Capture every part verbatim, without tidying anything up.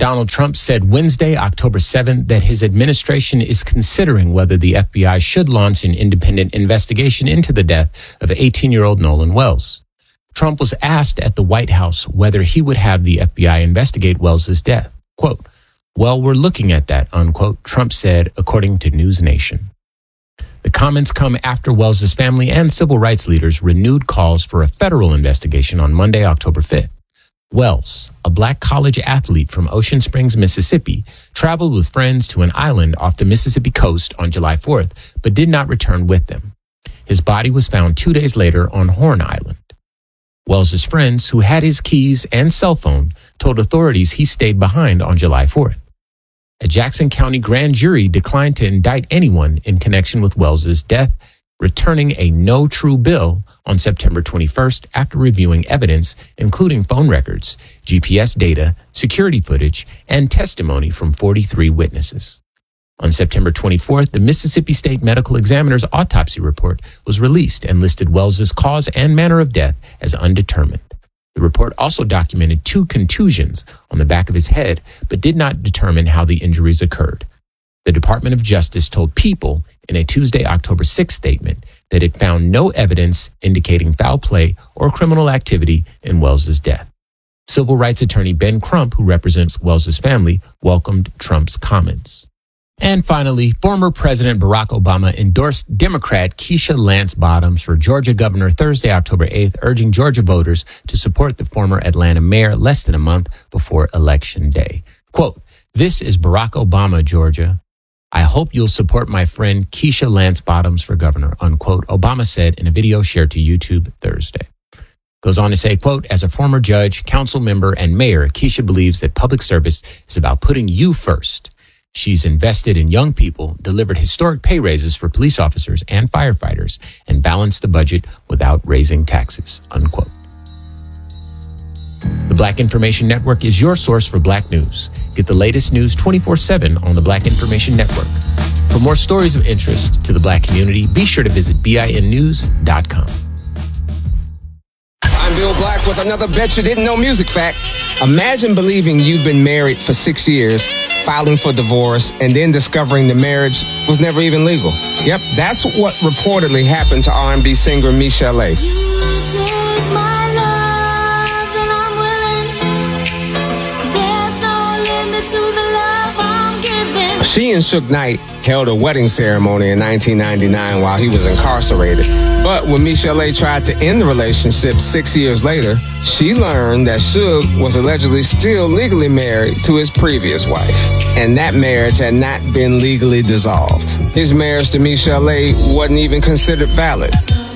Donald Trump said Wednesday, October seventh, that his administration is considering whether the F B I should launch an independent investigation into the death of eighteen-year-old Nolan Wells. Trump was asked at the White House whether he would have the F B I investigate Wells's death. Quote, "Well, we're looking at that," unquote, Trump said, according to News Nation. The comments come after Wells's family and civil rights leaders renewed calls for a federal investigation on Monday, October fifth. Wells, a black college athlete from Ocean Springs, Mississippi, traveled with friends to an island off the Mississippi coast on July fourth, but did not return with them. His body was found two days later on Horn Island. Wells's friends, who had his keys and cell phone, told authorities he stayed behind on July fourth. A Jackson County grand jury declined to indict anyone in connection with Wells's death, returning a no true bill on September twenty-first after reviewing evidence, including phone records, G P S data, security footage, and testimony from forty-three witnesses. On September twenty-fourth, the Mississippi State Medical Examiner's autopsy report was released and listed Wells's cause and manner of death as undetermined. The report also documented two contusions on the back of his head, but did not determine how the injuries occurred. The Department of Justice told People in a Tuesday, October sixth statement that it found no evidence indicating foul play or criminal activity in Wells's death. Civil rights attorney Ben Crump, who represents Wells's family, welcomed Trump's comments. And finally, former President Barack Obama endorsed Democrat Keisha Lance Bottoms for Georgia governor Thursday, October eighth, urging Georgia voters to support the former Atlanta mayor less than a month before Election Day. Quote, "This is Barack Obama, Georgia. I hope you'll support my friend Keisha Lance Bottoms for governor," unquote, Obama said in a video shared to YouTube Thursday. Goes on to say, quote, "As a former judge, council member, and mayor, Keisha believes that public service is about putting you first. She's invested in young people, delivered historic pay raises for police officers and firefighters, and balanced the budget without raising taxes," unquote. The Black Information Network is your source for Black news. Get the latest news twenty-four seven on the Black Information Network. For more stories of interest to the Black community, be sure to visit B I N news dot com. I'm Bill Black with another Bet You Didn't Know music fact. Imagine believing you've been married for six years, filing for divorce, and then discovering the marriage was never even legal. Yep, that's what reportedly happened to R and B singer Michel'le. She and Suge Knight held a wedding ceremony in nineteen ninety-nine while he was incarcerated. But when Michel'le tried to end the relationship six years later, she learned that Suge was allegedly still legally married to his previous wife. And that marriage had not been legally dissolved. His marriage to Michel'le wasn't even considered valid.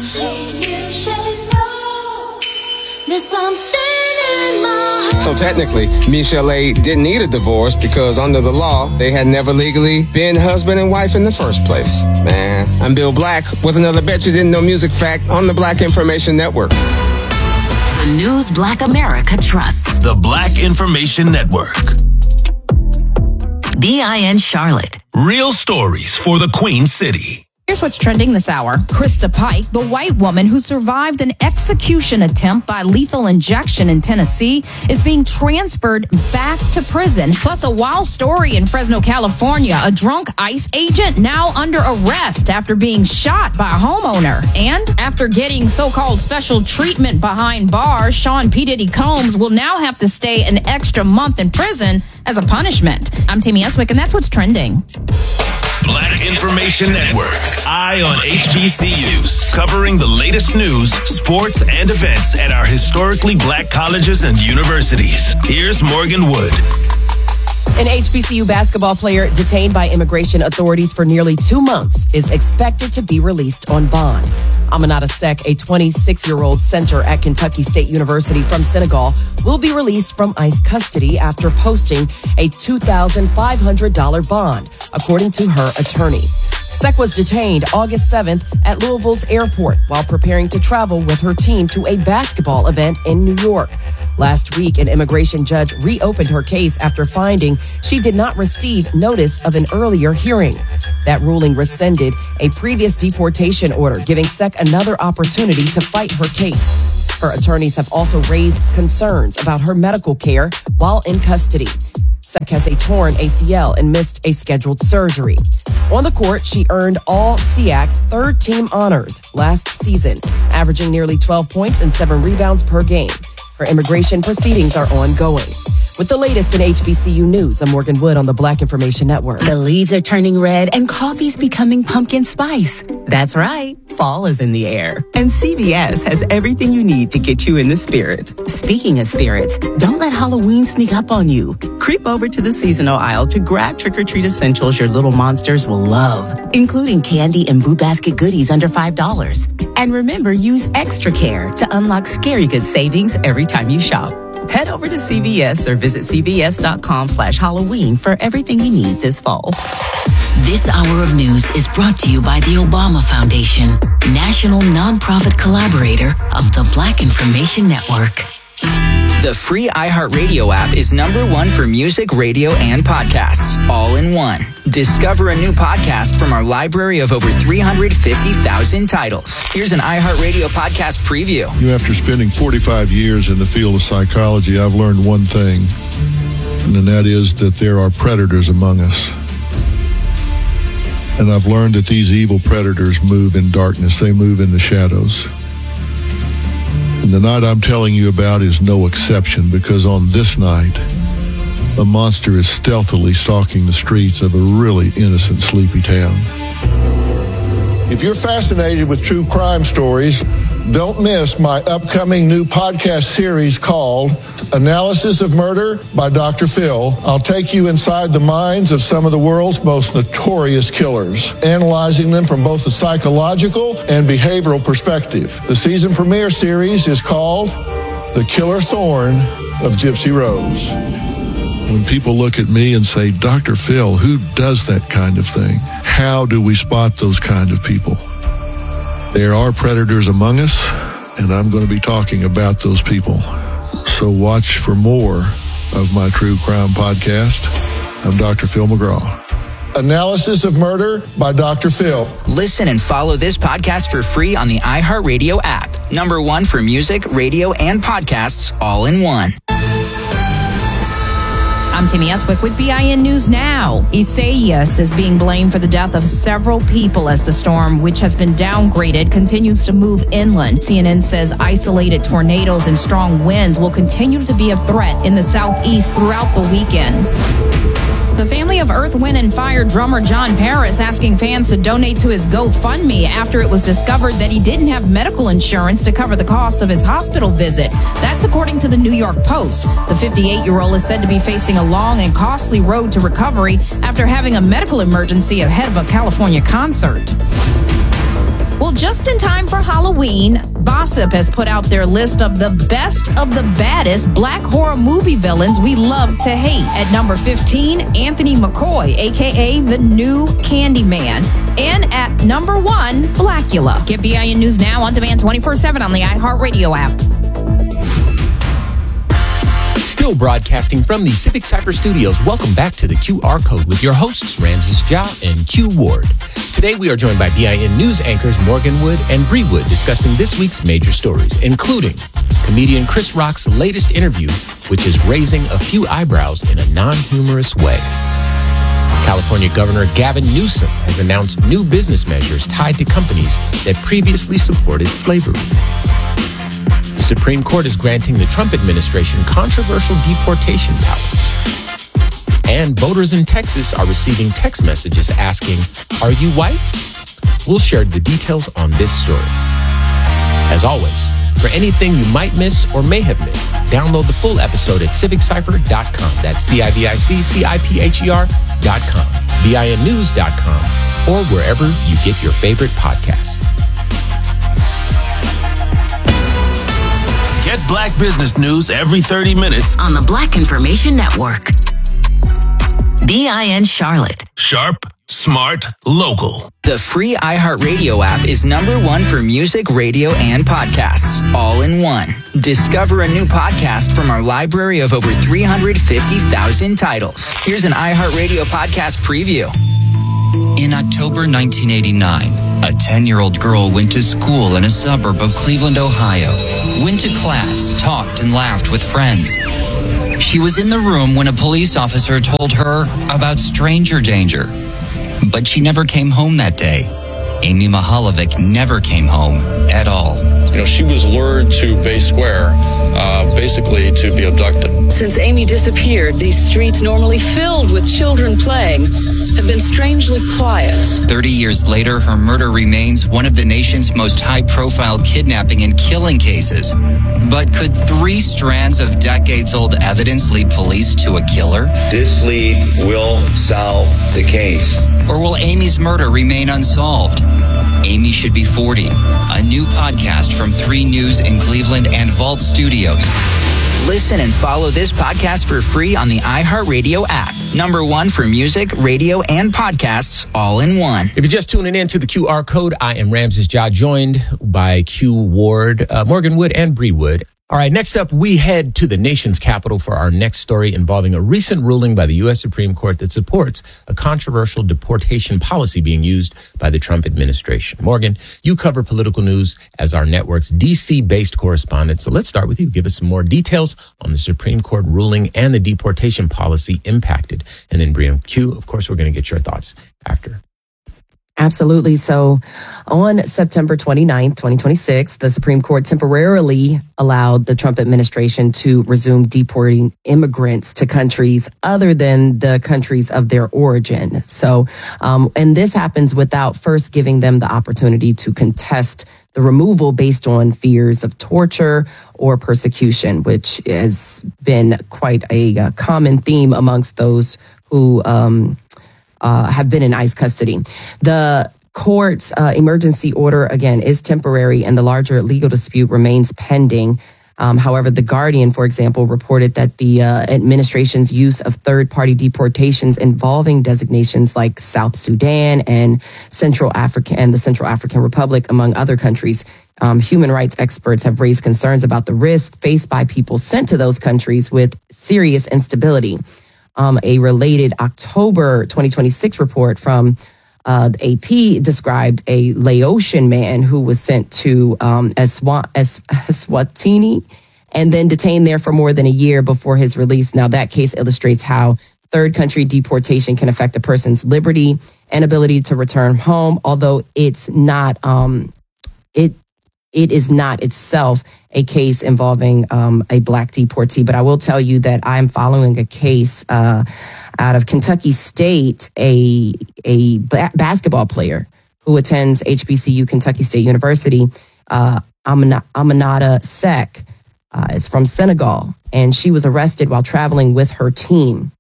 So technically, Michel'le didn't need a divorce because under the law, they had never legally been husband and wife in the first place. Man, I'm Bill Black with another Bet You Didn't Know music fact on the Black Information Network. The news Black America trusts. The Black Information Network. B I N Charlotte. Real stories for the Queen City. Here's what's trending this hour. Krista Pike, the white woman who survived an execution attempt by lethal injection in Tennessee, is being transferred back to prison. Plus, a wild story in Fresno, California. A drunk ICE agent now under arrest after being shot by a homeowner. And after getting so-called special treatment behind bars, Sean P. Diddy Combs will now have to stay an extra month in prison as a punishment. I'm Tammy Eswick, and that's what's trending. Black Information Network. Eye on H B C Us. Covering the latest news, sports, and events at our historically black colleges and universities. Here's Morgan Wood. An H B C U basketball player detained by immigration authorities for nearly two months is expected to be released on bond. Aminata Seck, a twenty-six-year-old center at Kentucky State University from Senegal, will be released from ICE custody after posting a two thousand five hundred dollars bond, according to her attorney. Seck was detained August seventh at Louisville's airport while preparing to travel with her team to a basketball event in New York. Last week, an immigration judge reopened her case after finding she did not receive notice of an earlier hearing. That ruling rescinded a previous deportation order, giving Seck another opportunity to fight her case. Her attorneys have also raised concerns about her medical care while in custody. Sec has a torn A C L and missed a scheduled surgery. On the court, she earned all S E A C third-team honors last season, averaging nearly twelve points and seven rebounds per game. Her immigration proceedings are ongoing. With the latest in H B C U news, I'm Morgan Wood on the Black Information Network. The leaves are turning red and coffee's becoming pumpkin spice. That's right. Fall is in the air. And C V S has everything you need to get you in the spirit. Speaking of spirits, don't let Halloween sneak up on you. Creep over to the seasonal aisle to grab trick-or-treat essentials your little monsters will love, including candy and Boo Basket goodies under five dollars. And remember, use extra care to unlock scary good savings every time you shop. Head over to C V S or visit cvs.com slash Halloween for everything you need this fall. This hour of news is brought to you by the Obama Foundation, national nonprofit collaborator of the Black Information Network. The free iHeartRadio app is number one for music, radio, and podcasts, all in one. Discover a new podcast from our library of over three hundred fifty thousand titles. Here's an iHeartRadio podcast preview. After spending forty-five years in the field of psychology, I've learned one thing, and that is that there are predators among us. And I've learned that these evil predators move in darkness. They move in the shadows. And the night I'm telling you about is no exception, because on this night, a monster is stealthily stalking the streets of a really innocent, sleepy town. If you're fascinated with true crime stories, don't miss my upcoming new podcast series called Analysis of Murder by Doctor Phil. I'll take you inside the minds of some of the world's most notorious killers, analyzing them from both a psychological and behavioral perspective. The season premiere series is called The Killer Thorn of Gypsy Rose. When people look at me and say, Doctor Phil, who does that kind of thing? How do we spot those kind of people? There are predators among us, and I'm going to be talking about those people. So watch for more of my true crime podcast. I'm Doctor Phil McGraw. Analysis of Murder by Doctor Phil. Listen and follow this podcast for free on the iHeartRadio app. Number one for music, radio, and podcasts, all in one. I'm Tammy Eswick with B I N News Now. Isaias is being blamed for the death of several people as the storm, which has been downgraded, continues to move inland. C N N says isolated tornadoes and strong winds will continue to be a threat in the southeast throughout the weekend. The family of Earth, Wind and Fire drummer John Paris asking fans to donate to his GoFundMe after it was discovered that he didn't have medical insurance to cover the cost of his hospital visit. That's according to the New York Post. The fifty-eight-year-old is said to be facing a long and costly road to recovery after having a medical emergency ahead of a California concert. Well, just in time for Halloween, Gossip has put out their list of the best of the baddest black horror movie villains we love to hate. At number fifteen, Anthony McCoy, a k a the new Candyman. And at number one, Blackula. Get B I N News Now on demand twenty-four seven on the iHeartRadio app. Still broadcasting from the Civic Cypher Studios, welcome back to the Q R Code with your hosts, Ramses Ja and Q Ward. Today we are joined by B I N News anchors Morgan Wood and Bree Wood discussing this week's major stories, including comedian Chris Rock's latest interview, which is raising a few eyebrows in a non-humorous way. California Governor Gavin Newsom has announced new business measures tied to companies that previously supported slavery. The Supreme Court is granting the Trump administration controversial deportation power. And voters in Texas are receiving text messages asking, "Are you white?" We'll share the details on this story. As always, for anything you might miss or may have missed, download the full episode at civic cypher dot com. That's C I V I C C I P H E R dot com, B I N news dot com, or wherever you get your favorite podcast. Get Black business news every thirty minutes on the Black Information Network. B I N Charlotte. Sharp, smart, local. The free iHeartRadio app is number one for music, radio, and podcasts, all in one. Discover a new podcast from our library of over three hundred fifty thousand titles. Here's an iHeartRadio podcast preview. In October nineteen eighty-nine, a ten-year-old girl went to school in a suburb of Cleveland, Ohio, went to class, talked, and laughed with friends. She was in the room when a police officer told her about stranger danger. But she never came home that day. Amy Mahalovic never came home at all. You know, she was lured to Bay Square, uh, basically to be abducted. Since Amy disappeared, these streets normally filled with children playing have been strangely quiet. Thirty years later, her murder remains one of the nation's most high-profile kidnapping and killing cases. But could three strands of decades-old evidence lead police to a killer? This lead will solve the case. Or will Amy's murder remain unsolved? Amy Should Be forty, a new podcast from three News in Cleveland and Vault Studios. Listen and follow this podcast for free on the iHeartRadio app. Number one for music, radio, and podcasts all in one. If you're just tuning in to the Q R code, I am Ramses Ja, joined by Q Ward, uh, Morgan Wood, and Bree Wood. All right, next up, we head to the nation's capital for our next story involving a recent ruling by the U S Supreme Court that supports a controversial deportation policy being used by the Trump administration. Morgan, you cover political news as our network's D C-based correspondent. So let's start with you. Give us some more details on the Supreme Court ruling and the deportation policy impacted. And then Bree and Q, of course, we're going to get your thoughts after. Absolutely. So on September twenty-ninth, twenty twenty-six, the Supreme Court temporarily allowed the Trump administration to resume deporting immigrants to countries other than the countries of their origin. So, um, and this happens without first giving them the opportunity to contest the removal based on fears of torture or persecution, which has been quite a, a common theme amongst those who um Uh, have been in ICE custody. The court's uh, emergency order, again, is temporary and the larger legal dispute remains pending. Um, however, The Guardian, for example, reported that the uh, administration's use of third-party deportations involving designations like South Sudan and Central Africa and the Central African Republic, among other countries, um, human rights experts have raised concerns about the risk faced by people sent to those countries with serious instability. Um, a related October twenty twenty-six report from uh, the A P described a Laotian man who was sent to um, Eswa- es- Eswatini and then detained there for more than a year before his release. Now, that case illustrates how third country deportation can affect a person's liberty and ability to return home, although it's not um, it it is not itself a case involving um, a black deportee. But I will tell you that I'm following a case uh, out of Kentucky State, a a ba- basketball player who attends H B C U, Kentucky State University, uh, Amina- Aminata Seck, uh, is from Senegal, and she was arrested while traveling with her team.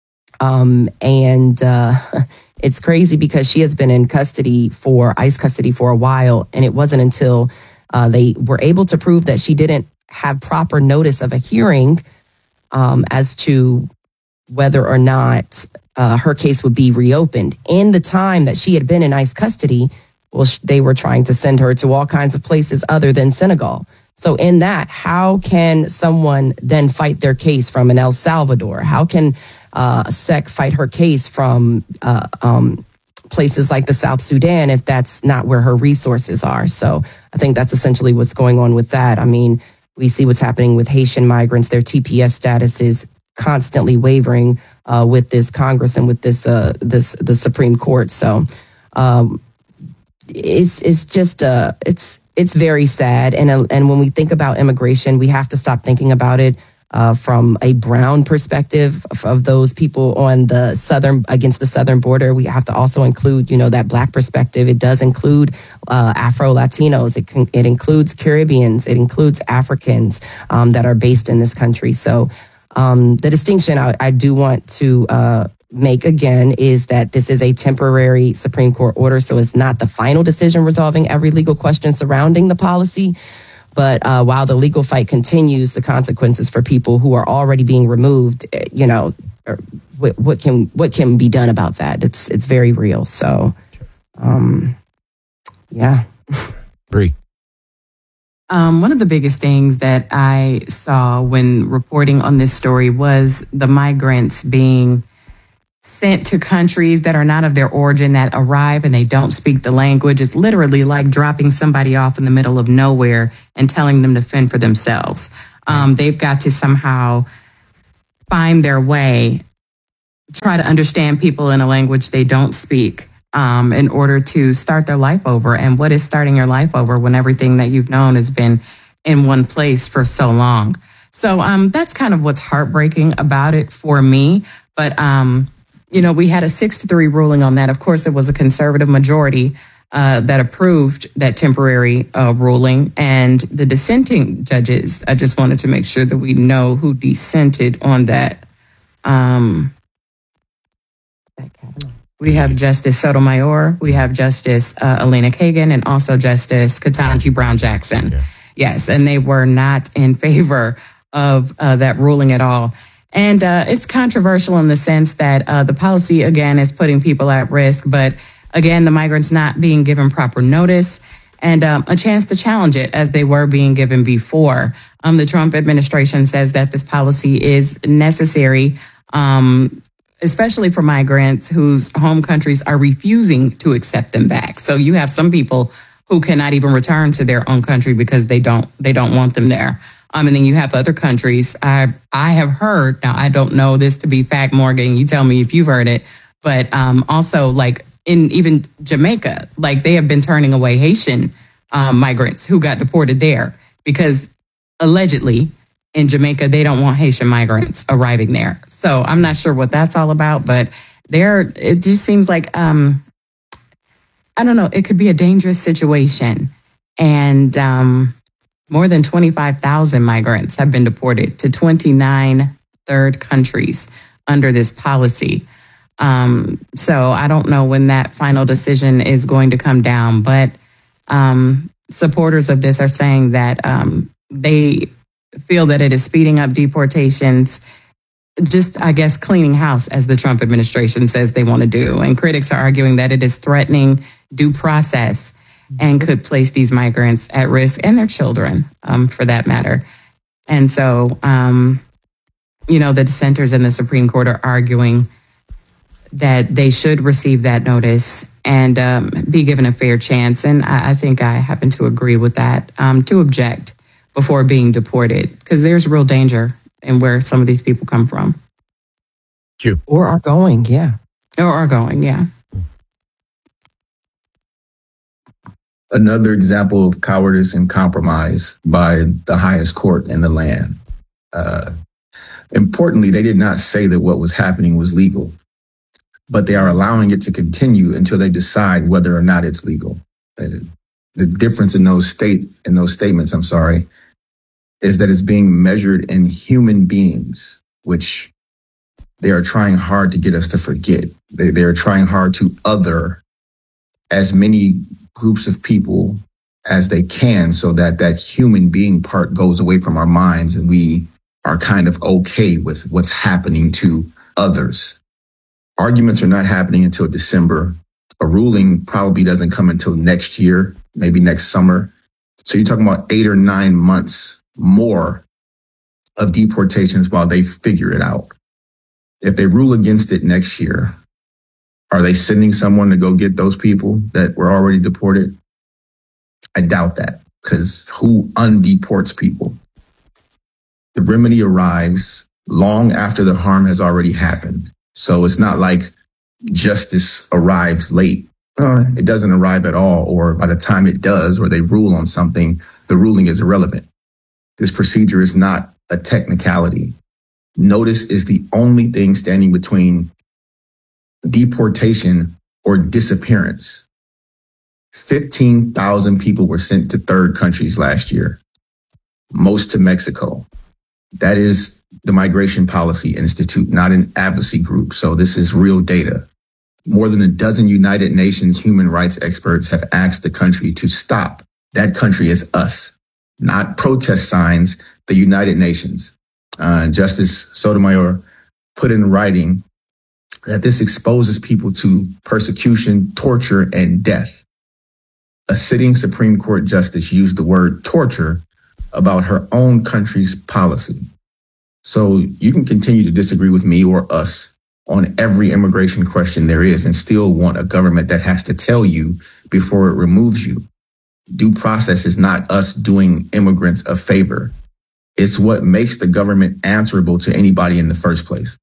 Um, and uh, it's crazy because she has been in custody for ICE custody for a while, and it wasn't until Uh, they were able to prove that she didn't have proper notice of a hearing um, as to whether or not uh, her case would be reopened. In the time that she had been in ICE custody, well, sh- they were trying to send her to all kinds of places other than Senegal. So in that, how can someone then fight their case from an El Salvador? How can uh, Seck fight her case from uh, um places like the South Sudan if that's not where her resources are? So I think that's essentially what's going on with that. I mean, we see what's happening with Haitian migrants. Their T P S status is constantly wavering uh, with this Congress and with this uh, this the Supreme Court. So um, it's it's just uh, it's it's very sad. And uh, and when we think about immigration, we have to stop thinking about it Uh, from a brown perspective of, of those people on the southern against the southern border. We have to also include, you know, that black perspective. It does include uh, Afro Latinos. It can, it includes Caribbeans. It includes Africans um, that are based in this country. So um, the distinction I, I do want to uh, make again is that this is a temporary Supreme Court order, so it's not the final decision resolving every legal question surrounding the policy. But uh, while the legal fight continues, the consequences for people who are already being removed, you know, what, what can what can be done about that? It's it's very real. So, um, yeah. Bree. Um, one of the biggest things that I saw when reporting on this story was the migrants being sent to countries that are not of their origin, that arrive and they don't speak the language. It's literally like dropping somebody off in the middle of nowhere and telling them to fend for themselves. Um, they've got to somehow find their way, try to understand people in a language they don't speak um, in order to start their life over. And what is starting your life over when everything that you've known has been in one place for so long? So um, that's kind of what's heartbreaking about it for me. But, um, you know, we had a six to three ruling on that. Of course, it was a conservative majority uh, that approved that temporary uh, ruling. And the dissenting judges, I just wanted to make sure that we know who dissented on that. Um, we have Justice Sotomayor, we have Justice uh, Elena Kagan, and also Justice Ketanji Brown Jackson. Yeah. Yes, and they were not in favor of uh, that ruling at all. And uh, it's controversial in the sense that uh, the policy, again, is putting people at risk. But again, the migrants not being given proper notice and um, a chance to challenge it as they were being given before. Um, the Trump administration says that this policy is necessary, um, especially for migrants whose home countries are refusing to accept them back. So you have some people who cannot even return to their own country because they don't they don't want them there. Um, and then you have other countries. I I have heard, now I don't know this to be fact, Morgan, you tell me if you've heard it, but um, also like in even Jamaica, like they have been turning away Haitian um, migrants who got deported there because allegedly in Jamaica, they don't want Haitian migrants arriving there. So I'm not sure what that's all about, but there, it just seems like, um, I don't know, it could be a dangerous situation. And um, more than twenty-five thousand migrants have been deported to twenty-nine third countries under this policy. Um, so I don't know when that final decision is going to come down, but um, supporters of this are saying that um, they feel that it is speeding up deportations, just, I guess, cleaning house, as the Trump administration says they want to do. And critics are arguing that it is threatening due process and could place these migrants at risk, and their children, um, for that matter. And so, um, you know, the dissenters in the Supreme Court are arguing that they should receive that notice and um, be given a fair chance. And I, I think I happen to agree with that, um, to object before being deported, because there's real danger in where some of these people come from. Q. Or are going, yeah. Or are going, yeah. Another example of cowardice and compromise by the highest court in the land. Uh, importantly, they did not say that what was happening was legal, but they are allowing it to continue until they decide whether or not it's legal. The difference in those states, in those statements, I'm sorry, is that it's being measured in human beings, which they are trying hard to get us to forget. They, they are trying hard to other as many groups of people as they can so that that human being part goes away from our minds and we are kind of okay with what's happening to others. Arguments are not happening until December. A ruling probably doesn't come until next year, maybe next summer. So you're talking about eight or nine months more of deportations while they figure it out. If they rule against it next year, are they sending someone to go get those people that were already deported? I doubt that, because who undeports people? The remedy arrives long after the harm has already happened. So it's not like justice arrives late. Uh, it doesn't arrive at all, or by the time it does, or they rule on something, the ruling is irrelevant. This procedure is not a technicality. Notice is the only thing standing between deportation or disappearance. fifteen thousand people were sent to third countries last year, most to Mexico. That is the Migration Policy Institute, not an advocacy group. So this is real data. More than a dozen United Nations human rights experts have asked the country to stop. That country is us, not protest signs, the United Nations. Uh, Justice Sotomayor put in writing that this exposes people to persecution, torture, and death. A sitting Supreme Court justice used the word torture about her own country's policy. So you can continue to disagree with me or us on every immigration question there is and still want a government that has to tell you before it removes you. Due process is not us doing immigrants a favor. It's what makes the government answerable to anybody in the first place.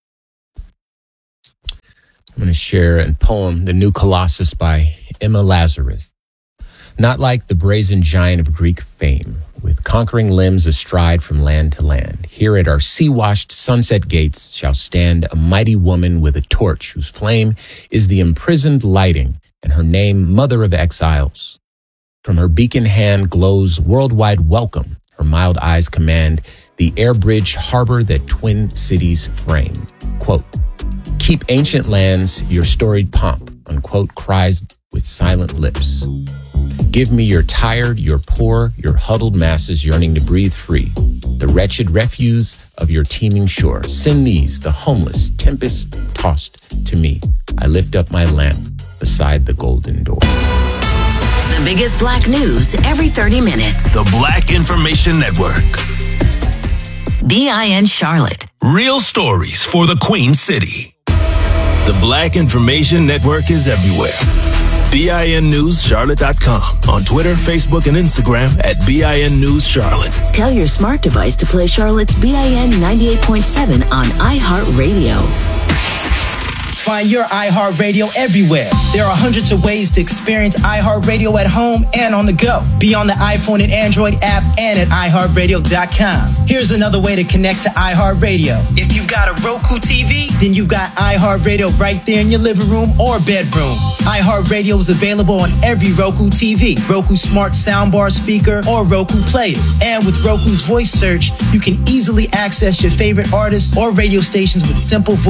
I'm going to share a poem, The New Colossus by Emma Lazarus. Not like the brazen giant of Greek fame, with conquering limbs astride from land to land. Here at our sea-washed sunset gates shall stand a mighty woman with a torch whose flame is the imprisoned lighting, and her name Mother of Exiles. From her beacon hand glows worldwide welcome. Her mild eyes command the air bridge harbor that twin cities frame. Quote, keep ancient lands your storied pomp, unquote, cries with silent lips. Give me your tired, your poor, your huddled masses yearning to breathe free, the wretched refuse of your teeming shore. Send these, the homeless, tempest-tossed, to me. I lift up my lamp beside the golden door. The biggest black news every thirty minutes. The Black Information Network. B I N Charlotte. Real stories for the Queen City. The Black Information Network is everywhere. B I N News Charlotte dot com. On Twitter, Facebook, and Instagram at B I N News Charlotte. Tell your smart device to play Charlotte's B I N ninety-eight point seven on iHeartRadio. Find your iHeartRadio everywhere. There are hundreds of ways to experience iHeartRadio at home and on the go. Be on the iPhone and Android app and at i heart radio dot com. Here's another way to connect to iHeartRadio. If you've got a Roku T V, then you've got iHeartRadio right there in your living room or bedroom. iHeartRadio is available on every Roku T V, Roku Smart Soundbar speaker, or Roku players. And with Roku's voice search, you can easily access your favorite artists or radio stations with simple voice